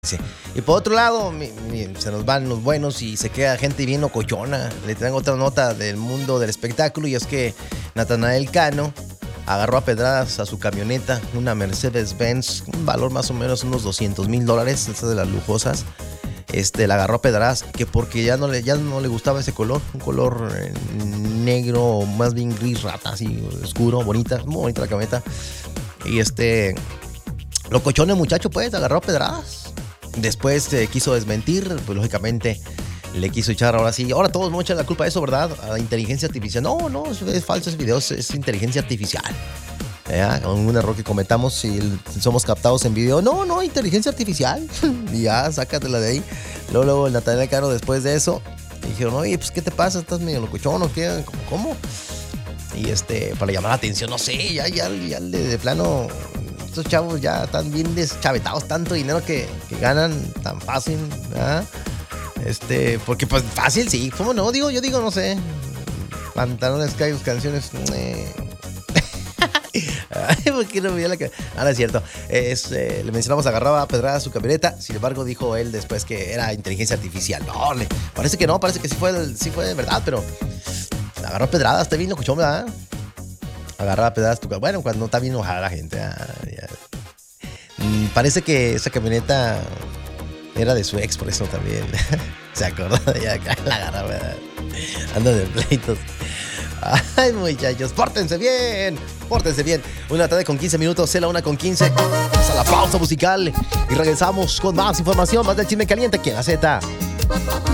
Sí. Y por otro lado, se nos van los buenos y se queda gente bien locochona. Le traigo otra nota del mundo del espectáculo y es que Natanael Cano agarró a pedradas a su camioneta, una Mercedes-Benz, un valor más o menos unos $200,000, esas de las lujosas. La agarró a pedradas que porque ya no le gustaba ese color, un color negro, más bien gris rata, así oscuro, bonita, muy bonita la camioneta. Y locochón el muchacho, pues, agarró a pedradas. Después quiso desmentir, pues lógicamente le quiso echar ahora sí. Ahora todos me echan la culpa de eso, ¿verdad? A la inteligencia artificial. No, es falso ese video, es inteligencia artificial. Un error que cometamos si somos captados en video. No, inteligencia artificial. Y ya, sácatela de ahí. Luego el Natanael Cano después de eso dijeron, oye, pues ¿qué te pasa? ¿Estás medio locochón o qué? ¿Cómo? Y para llamar la atención, no sé, ya de plano. Estos chavos ya están bien deschavetados, tanto dinero que ganan tan fácil, ¿verdad? Porque pues fácil, sí, ¿cómo no? Yo digo, no sé, pantalones, callos, canciones, Ay, ¿por qué no me dio la cara? No es cierto. Le mencionamos, agarraba a pedrada a su camioneta. Sin embargo, dijo él después que era inteligencia artificial. No, parece que no, parece que sí fue de verdad, pero agarró a pedradas, está bien locochón, ¿verdad? Agarraba pedadas tu... Bueno, cuando está bien enojada la gente. Parece que esa camioneta era de su ex, por eso también. Se acordó de ella, la agarraba. Anda de pleitos. Ay, muchachos, pórtense bien. Una tarde con 15 minutos, la 1:15. Vamos a la pausa musical y regresamos con más información, más del chisme caliente aquí en la Z.